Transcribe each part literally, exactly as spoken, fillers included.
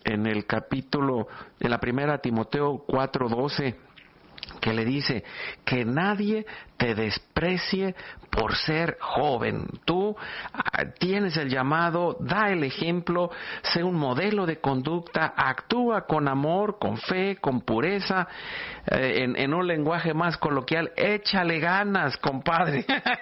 en el capítulo, en la primera Timoteo cuatro doce, que le dice que nadie te desprecie por ser joven. Tú ah, tienes el llamado, da el ejemplo, sé un modelo de conducta, actúa con amor, con fe, con pureza, eh, en, en un lenguaje más coloquial, échale ganas, compadre.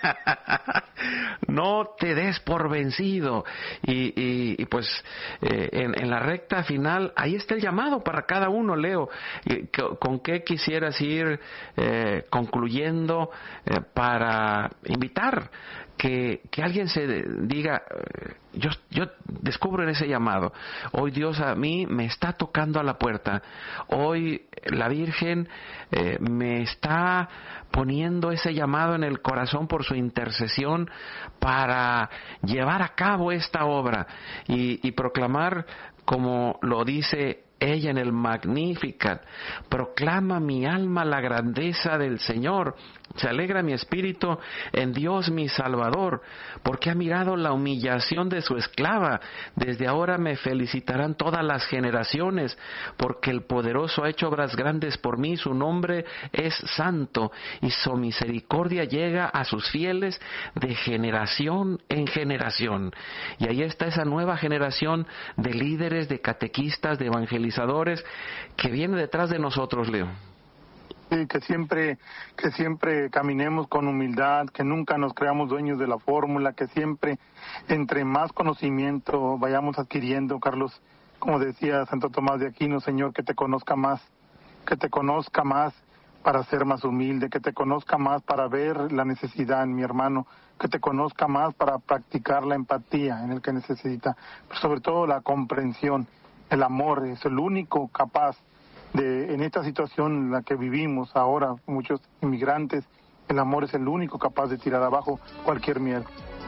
No te des por vencido. Y, y, y pues eh, en, en la recta final, ahí está el llamado para cada uno, Leo. Y, ¿con qué quisieras ir eh, concluyendo eh, para invitar que, que alguien se diga, yo, yo descubro en ese llamado, hoy Dios a mí me está tocando a la puerta, hoy la Virgen eh, me está poniendo ese llamado en el corazón por su intercesión para llevar a cabo esta obra y, y proclamar, como lo dice ella en el Magnificat, proclama mi alma la grandeza del Señor, se alegra mi espíritu en Dios mi Salvador, porque ha mirado la humillación de su esclava. Desde ahora me felicitarán todas las generaciones, porque el poderoso ha hecho obras grandes por mí, su nombre es santo, y su misericordia llega a sus fieles de generación en generación. Y ahí está esa nueva generación de líderes, de catequistas, de evangelizadores, que viene detrás de nosotros, Leo. Sí, que siempre, que siempre caminemos con humildad, que nunca nos creamos dueños de la fórmula, que siempre, entre más conocimiento vayamos adquiriendo, Carlos, como decía Santo Tomás de Aquino, Señor, que te conozca más, que te conozca más para ser más humilde, que te conozca más para ver la necesidad en mi hermano, que te conozca más para practicar la empatía en el que necesita, pero sobre todo la comprensión, el amor, es el único capaz de, en esta situación en la que vivimos ahora, muchos inmigrantes, el amor es el único capaz de tirar abajo cualquier miedo.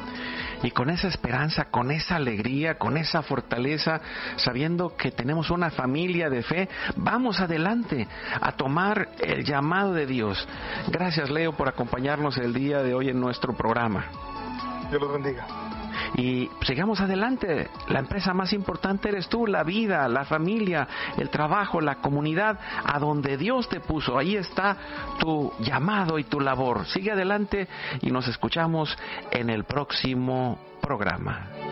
Y con esa esperanza, con esa alegría, con esa fortaleza, sabiendo que tenemos una familia de fe, vamos adelante a tomar el llamado de Dios. Gracias, Leo, por acompañarnos el día de hoy en nuestro programa. Dios los bendiga. Y sigamos adelante. La empresa más importante eres tú, la vida, la familia, el trabajo, la comunidad, a donde Dios te puso. Ahí está tu llamado y tu labor. Sigue adelante y nos escuchamos en el próximo programa.